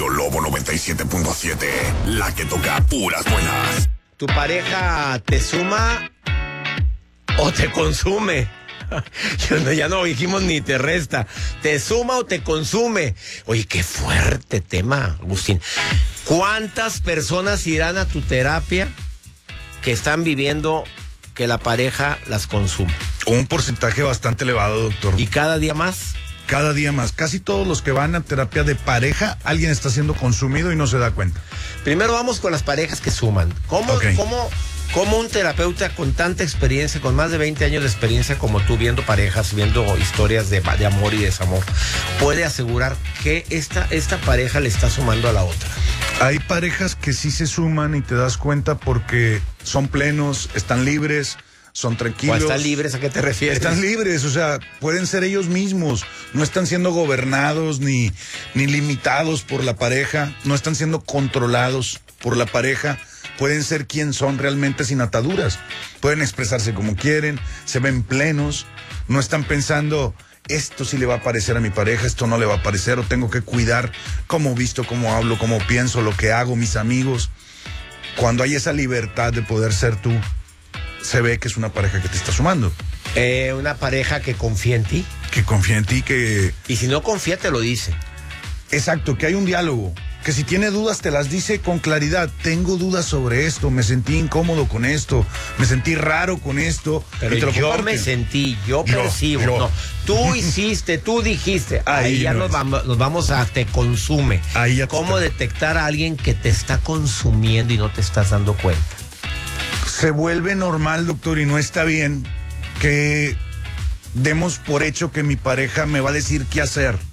Radio Lobo 97.7, la que toca puras buenas. ¿Tu pareja te suma o te consume? Ya no dijimos ni te resta. ¿Te suma o te consume? Oye, qué fuerte tema, Agustín. ¿Cuántas personas irán a tu terapia que están viviendo que la pareja las consume? Un porcentaje bastante elevado, doctor. ¿Y cada día más? Cada día más. Casi todos los que van a terapia de pareja, alguien está siendo consumido y no se da cuenta. Primero vamos con las parejas que suman. ¿Cómo un terapeuta con tanta experiencia, con más de 20 años de experiencia como tú, viendo parejas, viendo historias de amor y desamor, puede asegurar que esta pareja le está sumando a la otra? Hay parejas que sí se suman y te das cuenta porque son plenos, están libres, son tranquilos. ¿O están libres? ¿A qué te refieres? Están libres, o sea, pueden ser ellos mismos. No están siendo gobernados ni limitados por la pareja. No están siendo controlados por la pareja. Pueden ser quien son realmente sin ataduras. Pueden expresarse como quieren, se ven plenos. No están pensando, esto sí le va a parecer a mi pareja, esto no le va a parecer, o tengo que cuidar cómo visto, cómo hablo, cómo pienso, lo que hago, mis amigos. Cuando hay esa libertad de poder ser tú, se ve que es una pareja que te está sumando. Una pareja que confía en ti. Que confía en ti, que... Y si no confía, te lo dice. Exacto, que hay un diálogo. Que si tiene dudas, te las dice con claridad. Tengo dudas sobre esto, me sentí incómodo con esto, me sentí raro con esto. Pero y te lo yo comparten. me sentí, yo percibo. yo. No, tú hiciste, tú dijiste. Ahí ya no nos vamos a te consume. Ahí ya ¿Cómo detectar a alguien que te está consumiendo y no te estás dando cuenta? Se vuelve normal, doctor, y no está bien que demos por hecho que mi pareja me va a decir qué hacer.